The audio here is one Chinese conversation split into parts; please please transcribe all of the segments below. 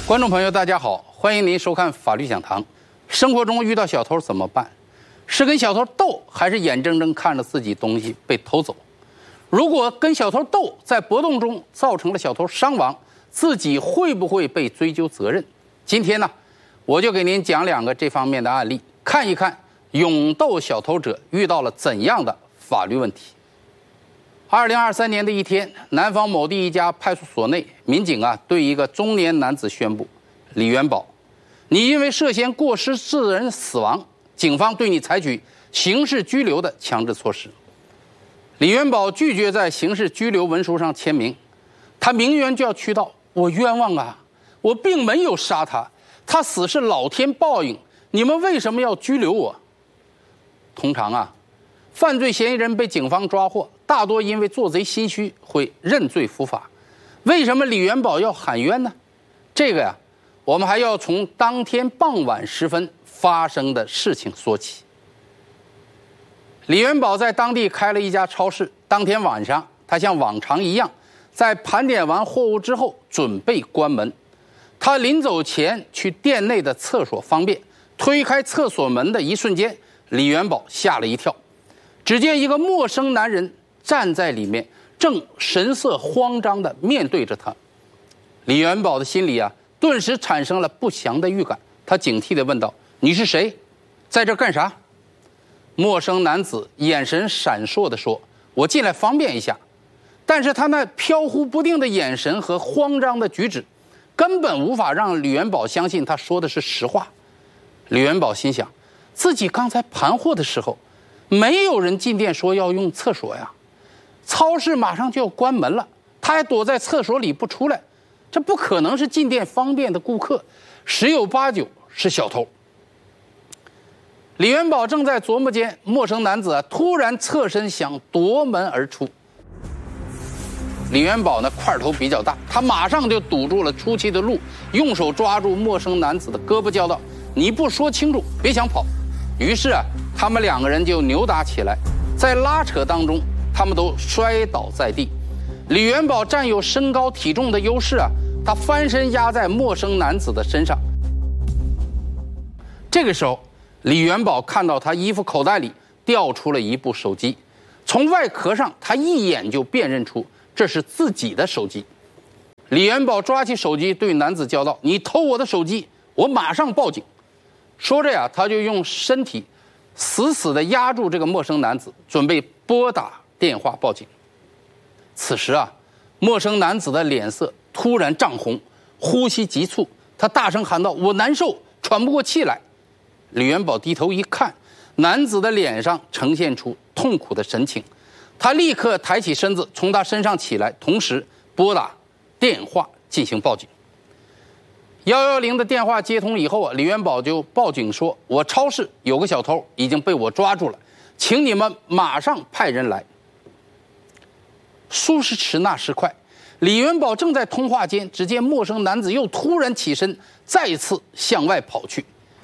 观众朋友，大家好，欢迎您收看法律讲堂。生活中遇到小偷怎么办？是跟小偷斗，还是眼睁睁看着自己东西被偷走？如果跟小偷斗，在搏斗中造成了小偷伤亡，自己会不会被追究责任？今天呢，我就给您讲2个这方面的案例，看一看勇斗小偷者遇到了怎样的法律问题。2023年的一天，南方某地一家派出所内，民警对一个中年男子宣布：李元宝，你因为涉嫌过失致人死亡，警方对你采取刑事拘留的强制措施。李元宝拒绝在刑事拘留文书上签名，他鸣冤就要去道：我冤枉啊，我并没有杀他，他死是老天报应，你们为什么要拘留我？通常犯罪嫌疑人被警方抓获，大多因为做贼心虚会认罪伏法。为什么李元宝要喊冤呢？这个我们还要从当天傍晚时分发生的事情说起。李元宝在当地开了一家超市，当天晚上，他像往常一样，在盘点完货物之后准备关门。他临走前去店内的厕所方便，推开厕所门的一瞬间，李元宝吓了一跳。只见一个陌生男人站在里面，正神色慌张地面对着他。李元宝的心里顿时产生了不祥的预感，他警惕地问道：你是谁？在这干啥？陌生男子眼神闪烁地说：我进来方便一下。但是他那飘忽不定的眼神和慌张的举止，根本无法让李元宝相信他说的是实话。李元宝心想，自己刚才盘货的时候，没有人进店说要用厕所呀，超市马上就要关门了，他还躲在厕所里不出来，这不可能是进店方便的顾客，十有八九是小偷。李元宝正在琢磨间，陌生男子突然侧身想夺门而出。李元宝块头比较大，他马上就堵住了出去的路，用手抓住陌生男子的胳膊叫道：你不说清楚，别想跑。于是他们2个人就扭打起来，在拉扯当中，他们都摔倒在地。李元宝占有身高体重的优势他翻身压在陌生男子的身上。这个时候，李元宝看到他衣服口袋里掉出了一部手机，从外壳上他一眼就辨认出这是自己的手机。李元宝抓起手机对男子叫道：你偷我的手机，我马上报警。说着他就用身体死死地压住这个陌生男子，准备拨打电话报警。此时陌生男子的脸色突然涨红，呼吸急促，他大声喊道：我难受，喘不过气来。李元宝低头一看，男子的脸上呈现出痛苦的神情，他立刻抬起身子从他身上起来，同时拨打电话进行报警。110的电话接通以后李元宝就报警说：我超市有个小偷已经被我抓住了，请你们马上派人来。说时迟那时快，李元宝正在通话间，只见陌生男子又突然起身，再次向外跑去。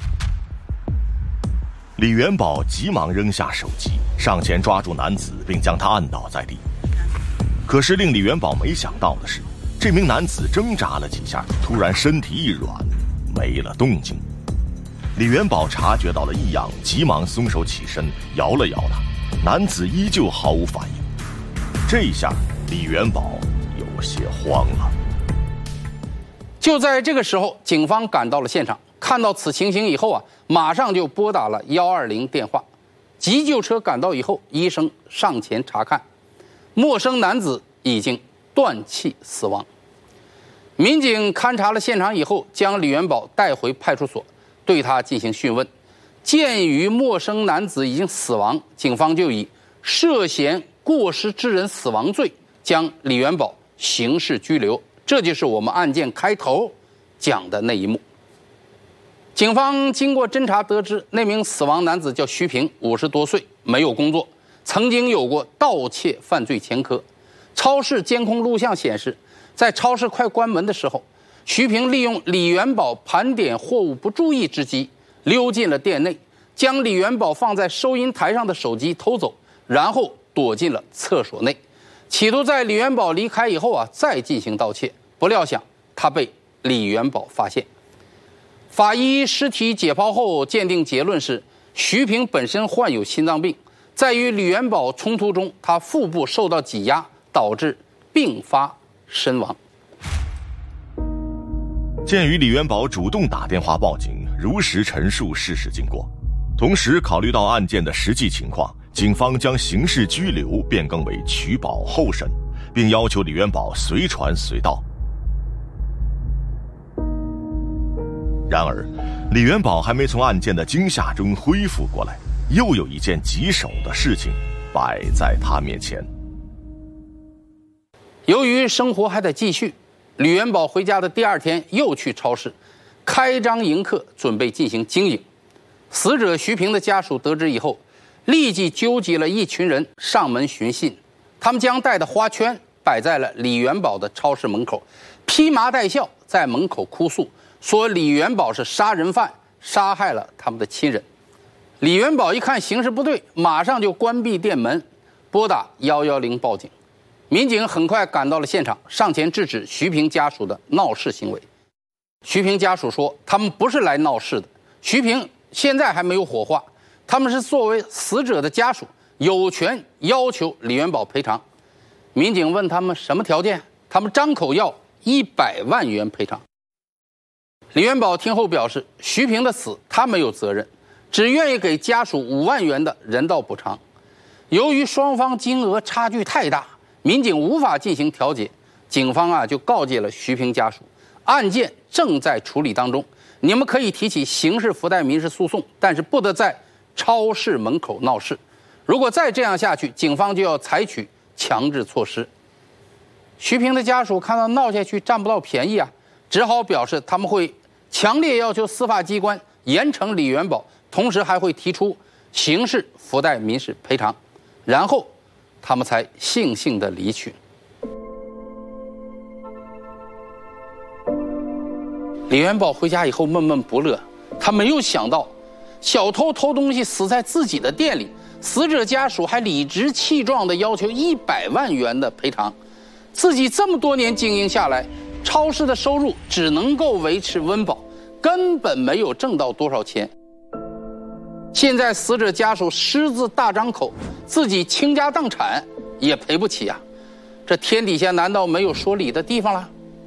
李元宝急忙扔下手机，上前抓住男子并将他按倒在地。可是令李元宝没想到的是，这名男子挣扎了几下，突然身体一软，没了动静。李元宝察觉到了异样，急忙松手起身，摇了摇他，男子依旧毫无反应。这下李元宝有些慌了。 就在这个时候，警方赶到了现场，看到此情形以后马上就拨打了120电话。急救车赶到以后，医生上前查看，陌生男子已经断气死亡。民警勘察了现场以后，将李元宝带回派出所，对他进行讯问。鉴于陌生男子已经死亡，警方就以涉嫌过失致人死亡罪将李元宝刑事拘留。这就是我们案件开头讲的那一幕。警方经过侦查得知，那名死亡男子叫徐平，50多岁，没有工作，曾经有过盗窃犯罪前科。超市监控录像显示，在超市快关门的时候，徐平利用李元宝盘点货物不注意之机，溜进了店内，将李元宝放在收银台上的手机偷走，然后躲进了厕所内，企图在李元宝离开以后再进行盗窃。不料想他被李元宝发现。法医尸体解剖后鉴定结论是，徐平本身患有心脏病，在与李元宝冲突中，他腹部受到挤压，导致并发身亡。 鉴于李元宝主动打电话报警，如实陈述事实经过，同时考虑到案件的实际情况，警方将刑事拘留变更为取保候审，并要求李元宝随传随到。然而，李元宝还没从案件的惊吓中恢复过来，又有一件棘手的事情摆在他面前。 由于生活还得继续，李元宝回家的第二天又去超市开张迎客，准备进行经营。死者徐平的家属得知以后，立即纠集了一群人上门寻衅，他们将带的花圈摆在了李元宝的超市门口，披麻戴孝在门口哭诉，说李元宝是杀人犯，杀害了他们的亲人。李元宝一看形势不对，马上就关闭店门，拨打110报警。民警很快赶到了现场，上前制止徐平家属的闹事行为。徐平家属说，他们不是来闹事的，徐平现在还没有火化，他们是作为死者的家属，有权要求李元宝赔偿。民警问他们什么条件，他们张口要100万元赔偿。李元宝听后表示，徐平的死他没有责任，只愿意给家属5万元的人道补偿。由于双方金额差距太大，民警无法进行调解，警方就告诫了徐平家属，案件正在处理当中，你们可以提起刑事附带民事诉讼，但是不得在超市门口闹事。如果再这样下去，警方就要采取强制措施。徐平的家属看到闹下去占不到便宜只好表示他们会强烈要求司法机关严惩李元宝，同时还会提出刑事附带民事赔偿，然后他们才悻悻地离去。李元宝回家以后闷闷不乐，他没有想到小偷偷东西死在自己的店里，死者家属还理直气壮地要求100万元的赔偿。自己这么多年经营下来，超市的收入只能够维持温饱，根本没有挣到多少钱。现在死者家属狮子大张口，自己倾家荡产也赔不起这天底下难道没有说理的地方了？